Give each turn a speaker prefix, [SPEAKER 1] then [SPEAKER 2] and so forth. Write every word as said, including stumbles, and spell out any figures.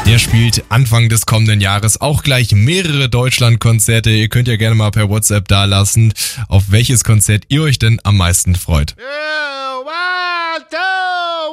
[SPEAKER 1] Der spielt Anfang des kommenden Jahres auch gleich mehrere Deutschlandkonzerte. Ihr könnt ja gerne mal per WhatsApp dalassen, auf welches Konzert ihr euch denn am meisten freut.
[SPEAKER 2] Yeah.